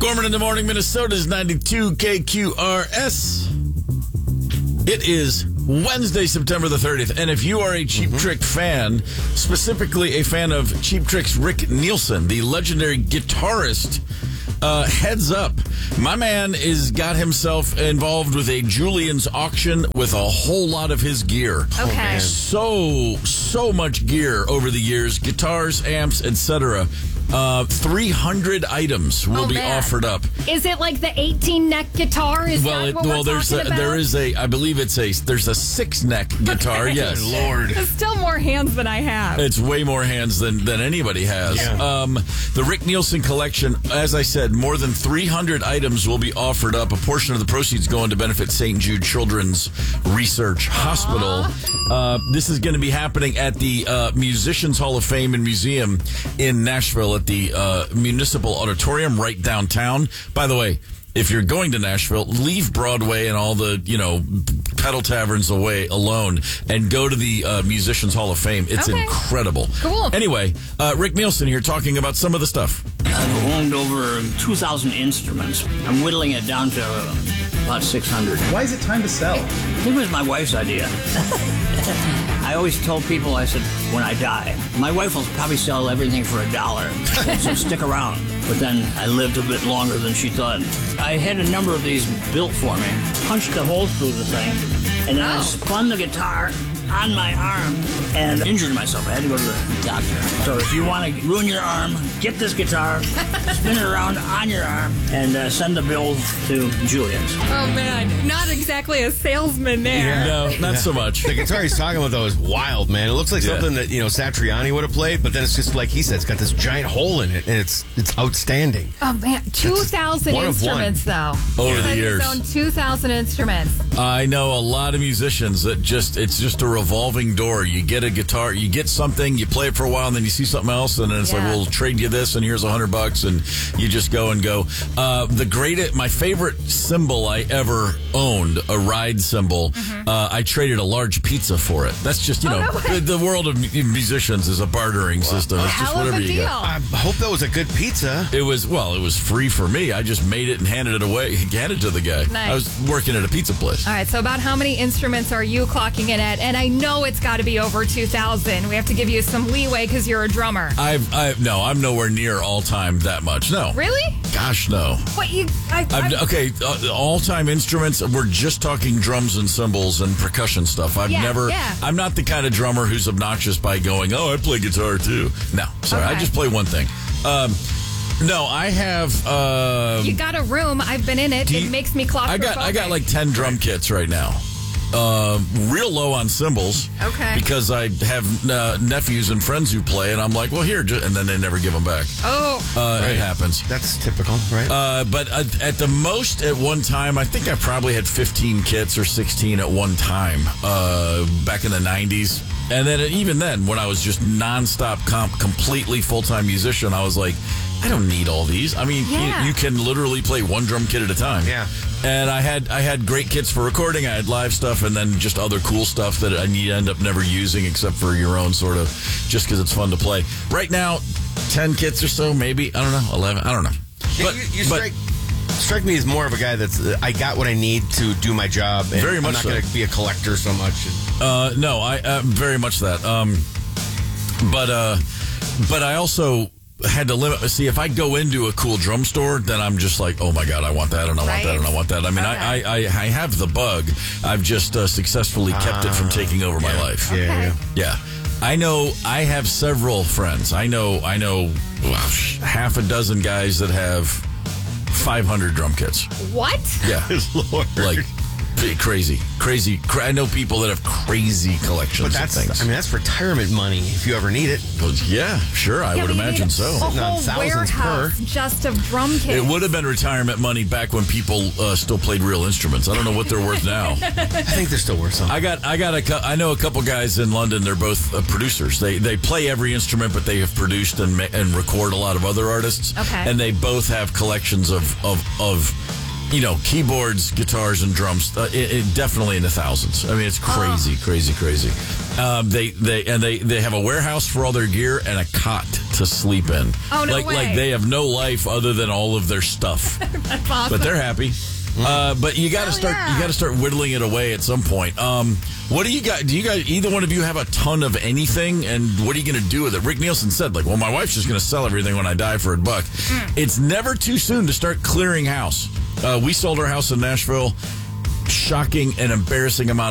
Gorman in the Morning, Minnesota's 92 KQRS. It is Wednesday, September the 30th. And if you are a Cheap Trick fan, specifically a fan of Cheap Trick's Rick Nielsen, the legendary guitarist, heads up. My man is got himself involved with a Julian's auction with a whole lot of his gear. Okay. So much gear over the years, guitars, amps, etc. 300 items will be offered up. Is it like the 18-neck guitar? Is that what we're talking about? There is I believe there's a 6-neck guitar, yes. Lord. It's still more hands than I have. It's way more hands than anybody has. Yeah. The Rick Nielsen collection, as I said, more than 300 items will be offered up. A portion of the proceeds going to benefit St. Jude Children's Research Hospital. This is going to be happening at the Musicians Hall of Fame and Museum in Nashville at the Municipal Auditorium right downtown. By the way, if you're going to Nashville, leave Broadway and all the, pedal taverns alone and go to the Musicians Hall of Fame. It's incredible. Cool. Anyway, Rick Nielsen here talking about some of the stuff. I've owned over 2,000 instruments. I'm whittling it down to about 600. Why is it time to sell? It was my wife's idea. I always told people, I said, when I die, my wife will probably sell everything for $1, so stick around. But then I lived a bit longer than she thought. I had a number of these built for me, punched the holes through the thing, and then I spun the guitar on my arm and injured myself. I had to go to the doctor. So if you want to ruin your arm, get this guitar, spin it around on your arm, and send the bill to Julian's. Oh, man. Not exactly a salesman there. Yeah. No, not so much. The guitar he's talking about, though, is wild, man. It looks like something that, Satriani would have played, but then it's just like he said, it's got this giant hole in it, and it's outstanding. Oh, man. 2,000 one of one. instruments, though. Over the years. He's owned 2,000 instruments. I know a lot of musicians that it's just a revolving door. You get a guitar, you get something, you play it for a while, and then you see something else, and then it's like, we'll trade you this, and here's $100, and you just go and go. My favorite cymbal I ever owned, a ride cymbal, I traded a large pizza for it. That's just, the world of musicians is a bartering system. It's just Hell of whatever a you deal. got. I hope that was a good pizza. It was free for me. I just made it and handed it away, handed it to the guy. Nice. I was working at a pizza place. All right, so about how many instruments are you clocking in at? And I know it's got to be over 2,000. We have to give you some leeway because you're a drummer. No, I'm nowhere near all time that much. No. Really? Gosh, no. What All-time instruments, we're just talking drums and cymbals and percussion stuff. I'm not the kind of drummer who's obnoxious by going, I play guitar too. No, sorry, I just play one thing. No, I have... you got a room. I've been in it. It makes me claustrophobic. I got like 10 drum kits right now. Real low on cymbals. Okay. Because I have nephews and friends who play, and I'm like, well, here, and then they never give them back. It happens. That's typical, right? But at the most, at one time, I think I probably had 15 kits or 16 at one time back in the 90s. And then even then, when I was just nonstop completely full-time musician, I was like, I don't need all these. I mean, you can literally play one drum kit at a time. Yeah. And I had great kits for recording. I had live stuff and then just other cool stuff that I end up never using except for your own sort of, just because it's fun to play. Right now, 10 kits or so, maybe. I don't know, 11. I don't know. Yeah, you strike me as more of a guy that's, I got what I need to do my job. And very much I'm not going to be a collector so much. No, I very much that. But I also had to limit. See, if I go into a cool drum store, then I'm just like, oh my God, I want that, and I want that, and I want that. I mean, I have the bug. I've just successfully kept it from taking over my life. Yeah. I know. I have several friends. I know. Half a dozen guys that have 500 drum kits. What? Yeah. Lord. Like crazy. I know people that have crazy collections of things. That's retirement money if you ever need it. Well, yeah, sure. I would imagine so. A whole thousands warehouse just of drum kits. It would have been retirement money back when people still played real instruments. I don't know what they're worth now. I think they're still worth something. I know a couple guys in London. They're both producers. They play every instrument, but they have produced and record a lot of other artists. Okay. And they both have collections of keyboards, guitars, and drums. It definitely in the thousands. I mean, it's crazy, crazy. They have a warehouse for all their gear and a cot to sleep in. Oh, no way. Like they have no life other than all of their stuff. That's awesome. But they're happy. But you got to start. Yeah. You got to start whittling it away at some point. What do you got? Do you guys? Either one of you have a ton of anything? And what are you going to do with it? Rick Nielsen said, "Well, my wife's just going to sell everything when I die for $1." It's never too soon to start clearing house. We sold our house in Nashville. Shocking and embarrassing amount